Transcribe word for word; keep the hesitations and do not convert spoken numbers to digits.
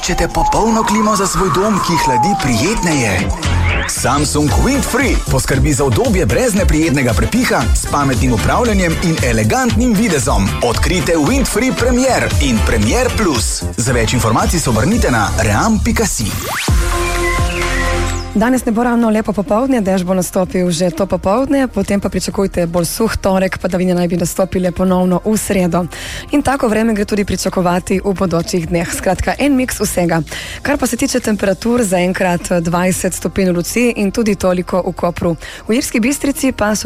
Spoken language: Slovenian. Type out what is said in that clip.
Iščete popolno klimo za svoj dom, ki hladi prijetneje? Samsung Windfree poskrbi za udobje brez neprijetnega prepiha, s pametnim upravljanjem in elegantnim videzom. Odkrite Windfree Premier in Premier Plus. Za več informacij se obrnite na ream pika si. Danes ne bo ravno lepo popoldne, dež bo nastopil že to popoldne, potem pa pričakujte bolj suh torek, padavine naj bi nastopile ponovno v sredo. In tako vreme gre tudi pričakovati v bodočih dneh. Skratka, en miks vsega. Kar pa se tiče temperatur, zaenkrat dvajset stopinj v Luciji in tudi toliko v Kopru. V Irski Bistrici pa so